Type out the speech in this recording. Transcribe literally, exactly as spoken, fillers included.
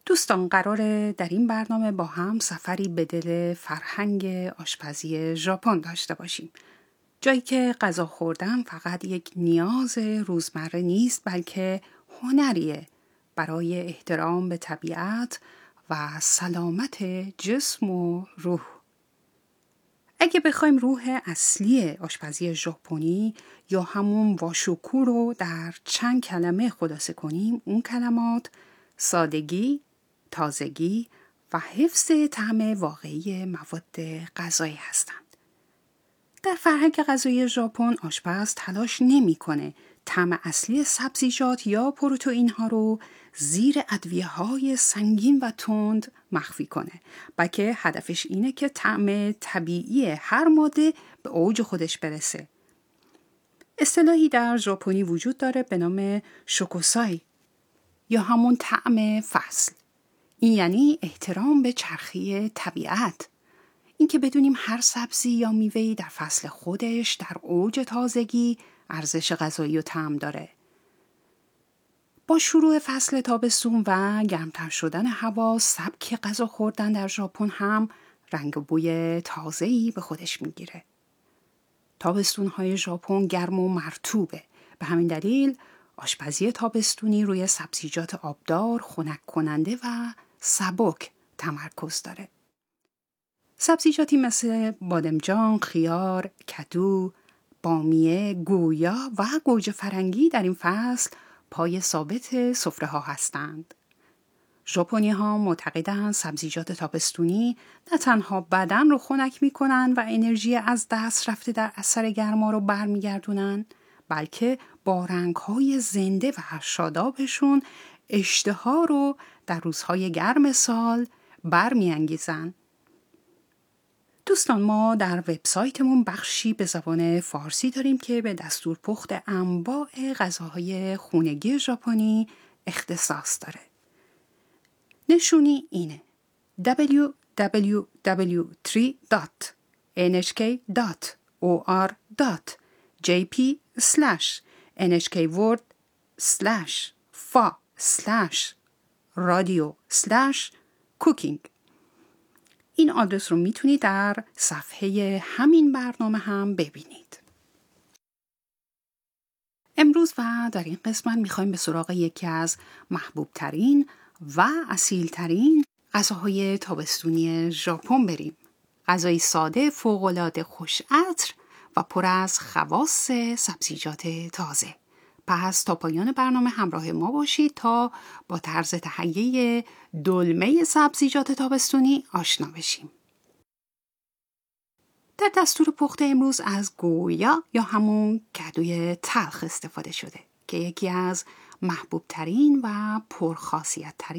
دوستان، قراره در این برنامه با هم سفری به دل فرهنگ آشپزی ژاپن داشته باشیم. جایی که غذا خوردن فقط یک نیاز روزمره نیست، بلکه هنریه برای احترام به طبیعت و سلامت جسم و روح. اگه بخوایم روح اصلی آشپزی ژاپنی یا همون واشوکو رو در چند کلمه خلاصه کنیم، اون کلمات سادگی، تازگی و حفظ طعم واقعی مواد غذایی هستند. در فرهنگ غذایی ژاپن آشپز تلاش نمی‌کنه طعم اصلی سبزیجات یا پروتئین ها رو زیر ادویه‌های سنگین و تند مخفی کنه، بلکه هدفش اینه که طعم طبیعی هر ماده به اوج خودش برسه. اصطلاحی در ژاپنی وجود داره به نام شوکوسای یا همون طعم فصل. این یعنی احترام به چرخی طبیعت. این که بدونیم هر سبزی یا میوه‌ای در فصل خودش در اوج تازگی ارزش غذایی و طعم داره. با شروع فصل تابستون و گرمتر شدن هوا، سبک غذا خوردن در ژاپن هم رنگ و بوی تازه‌ای به خودش میگیره. تابستون‌های ژاپن گرم و مرطوبه. به همین دلیل آشپزی تابستونی روی سبزیجات آبدار، خنک کننده و سبک تمرکز داره. سبزیجاتی مثل بادمجان، خیار، کدو، بامیه، گویا و گوجه فرنگی در این فصل پای ثابت سفره ها هستند. ژاپنی ها معتقدند سبزیجات تابستونی نه تنها بدن رو خنک میکنن و انرژی از دست رفته در اثر گرما رو برمیگردونن، بلکه با رنگ های زنده و شادابشون اشتها رو در روزهای گرم سال برمیانگیزن. دوستان، ما در وبسایتمون بخشی به زبان فارسی داریم که به دستور پخت انواع غذاهای خونگی ژاپنی اختصاص داره. نشونی اینه: دبلیو دبلیو دبلیو تری دات ان اچ کی دات او آر دات جی پی اسلش ان اچ کی ورد اسلش فا اسلش رادیو اسلش کوکینگ. این آدرس رو میتونید در صفحه همین برنامه هم ببینید. امروز و در این قسمت میخوایم به سراغ یکی از محبوب ترین و اصیل ترین غذاهای تابستونی ژاپن بریم. غذای ساده، فوق‌العاده خوش عطر و پر از خواص سبزیجات تازه. پس تا پایان برنامه همراه ما باشید تا با طرز تهیه دلمه سبزیجات تابستونی آشنا بشیم. در دستور پخت امروز از گویا یا همون کدوی تلخ استفاده شده که یکی از محبوب ترین و پرخاصیت ترین